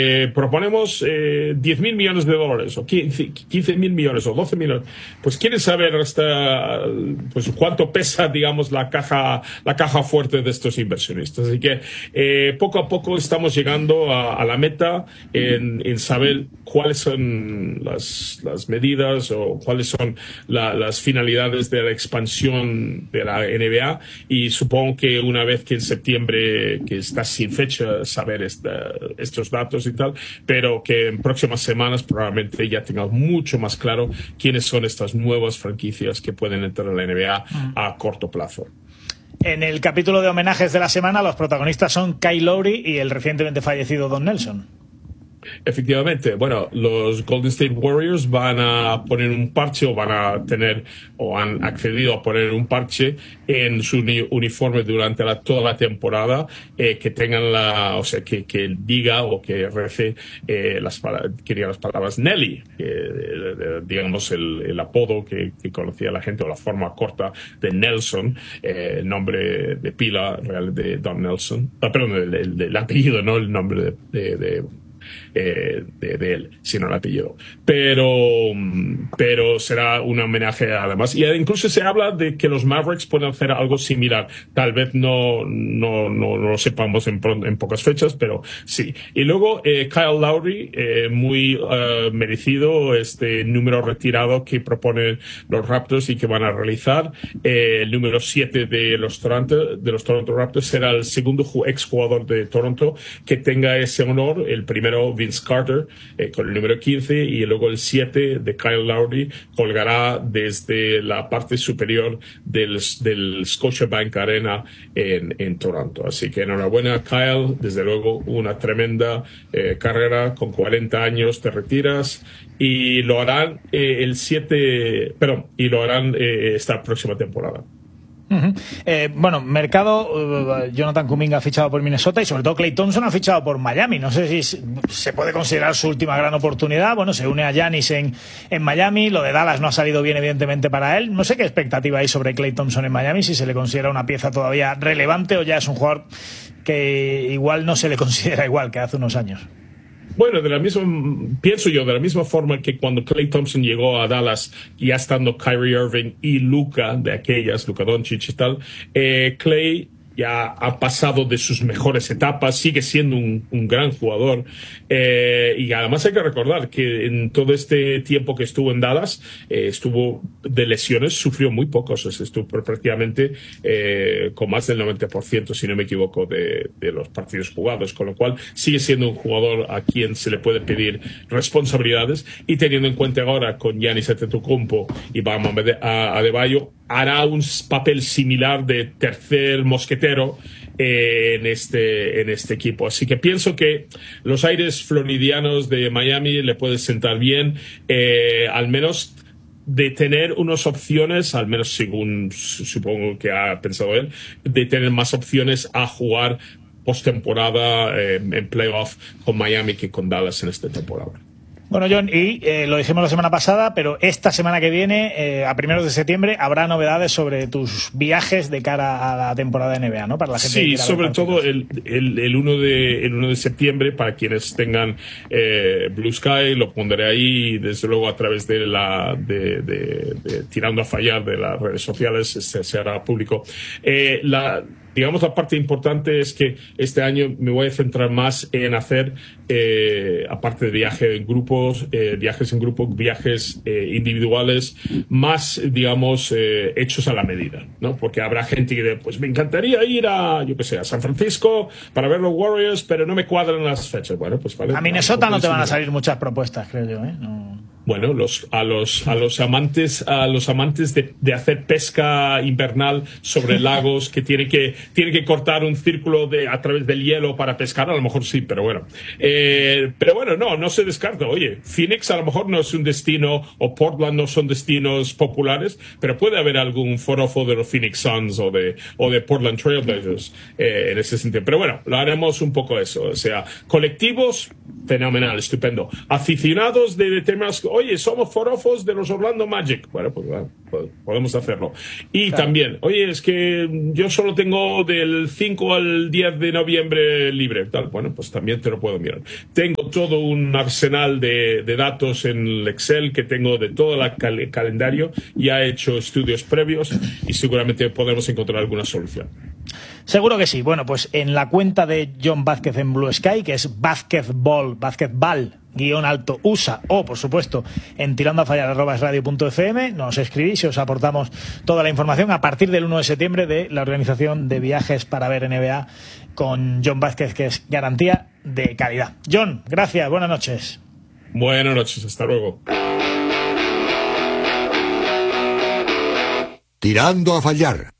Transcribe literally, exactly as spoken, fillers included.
Eh, proponemos eh, diez mil millones de dólares o quince mil millones o doce millones. Pues quieren saber hasta pues cuánto pesa, digamos, la caja la caja fuerte de estos inversionistas. Así que eh, poco a poco estamos llegando a, a la meta en, en saber cuáles son las, las medidas o cuáles son la, las finalidades de la expansión de la N B A, y supongo que una vez que en septiembre, que está sin fecha, saber esta, estos datos y tal, pero que en próximas semanas probablemente ya tengamos mucho más claro quiénes son estas nuevas franquicias que pueden entrar en la N B A a corto plazo. En el capítulo de homenajes de la semana, los protagonistas son Kyle Lowry y el recientemente fallecido Don Nelson. Efectivamente, bueno, los Golden State Warriors van a poner un parche o van a tener o han accedido a poner un parche en su uni- uniforme durante la, toda la temporada, eh, que tengan la, o sea, que, que diga o que rece eh, las, que diga las palabras Nelly, eh, digamos el, el apodo que, que conocía la gente, o la forma corta de Nelson, eh, el nombre de pila real de Don Nelson, ah, perdón, el, el, el apellido, no el nombre de, de, de Eh, de, de él, sino el apellido, pero pero será un homenaje además, y incluso se habla de que los Mavericks pueden hacer algo similar, tal vez no no no, no lo sepamos en, en pocas fechas, pero sí. Y luego eh, Kyle Lowry, eh, muy uh, merecido este número retirado que proponen los Raptors y que van a realizar, eh, el número siete de los Toronto de los Toronto Raptors será el segundo exjugador de Toronto que tenga ese honor. El primero Vince Carter, eh, con el número quince, y luego el siete de Kyle Lowry colgará desde la parte superior del, del Scotiabank Arena en, en Toronto. Así que enhorabuena, Kyle, desde luego una tremenda eh, carrera. Con cuarenta años te retiras, y lo harán eh, el siete, perdón, y lo harán eh, esta próxima temporada. Uh-huh. Eh, bueno, mercado, uh, Jonathan Kuminga ha fichado por Minnesota y sobre todo Klay Thompson ha fichado por Miami. No sé si se puede considerar su última gran oportunidad. Bueno, se une a Giannis en, en Miami. Lo de Dallas no ha salido bien, evidentemente, para él. No sé qué expectativa hay sobre Klay Thompson en Miami, si se le considera una pieza todavía relevante o ya es un jugador que igual no se le considera igual que hace unos años. Bueno, de la misma, pienso yo, de la misma forma que cuando Klay Thompson llegó a Dallas, ya estando Kyrie Irving y Luka, de aquellas, Luka Doncic y tal, eh, Klay ya ha pasado de sus mejores etapas, sigue siendo un, un gran jugador, eh, y además hay que recordar que en todo este tiempo que estuvo en Dallas, eh, estuvo de lesiones, sufrió muy pocos, o sea, estuvo prácticamente eh, con más del noventa por ciento, si no me equivoco, de, de los partidos jugados, con lo cual sigue siendo un jugador a quien se le puede pedir responsabilidades, y teniendo en cuenta ahora con Giannis Antetokounmpo y Bam Adebayo, hará un papel similar de tercer mosquetero eh, en este en este equipo. Así que pienso que los aires floridianos de Miami le pueden sentar bien, eh, al menos de tener unas opciones, al menos según supongo que ha pensado él, de tener más opciones a jugar postemporada eh, en playoff con Miami que con Dallas en esta temporada. Bueno, John, y eh, lo dijimos la semana pasada, pero esta semana que viene, eh, a primeros de septiembre, habrá novedades sobre tus viajes de cara a la temporada de N B A, ¿no? Para la gente sí, que sobre todo el, el, el, uno de, el uno de septiembre, para quienes tengan eh, Blue Sky, lo pondré ahí, desde luego a través de la de, de, de Tirando a Fallar de las redes sociales, se, se hará público. Eh, la Digamos, la parte importante es que este año me voy a centrar más en hacer, eh, aparte de viajes en grupos, eh, viajes en grupo, viajes eh, individuales, más, digamos, eh, hechos a la medida, ¿no? Porque habrá gente que, pues me encantaría ir a, yo qué sé, a San Francisco para ver los Warriors, pero no me cuadran las fechas. Bueno, pues vale. A Minnesota no te van a salir muchas propuestas, creo yo, ¿eh? No. Bueno, los, a los a los amantes a los amantes de, de hacer pesca invernal sobre lagos, que tienen que tienen que cortar un círculo de a través del hielo para pescar, a lo mejor sí, pero bueno, eh, pero bueno, no no se descarta. Oye, Phoenix a lo mejor no es un destino, o Portland no son destinos populares, pero puede haber algún forofo de los Phoenix Suns o de o de Portland Trailblazers eh, en ese sentido. Pero bueno, lo haremos un poco eso, o sea, colectivos, fenomenal, estupendo. Aficionados de, de temas, oye, oye, somos forofos de los Orlando Magic. Bueno, pues, bueno, pues podemos hacerlo. Y claro. también, oye, es que yo solo tengo del cinco al diez de noviembre libre. Tal. Bueno, pues también te lo puedo mirar. Tengo todo un arsenal de, de datos en el Excel que tengo de todo el cal- calendario. Ya he hecho estudios previos y seguramente podremos encontrar alguna solución. Seguro que sí. Bueno, pues en la cuenta de Jon Vázquez en Blue Sky, que es Vázquezball, Vázquezball, guión alto U S A, o por supuesto en tirando a fallar arroba es radio punto f m, nos escribís y os aportamos toda la información a partir del uno de septiembre de la organización de viajes para ver N B A con Jon Vázquez, que es garantía de calidad. Jon, gracias, buenas noches. Buenas noches, hasta luego. Tirando a fallar.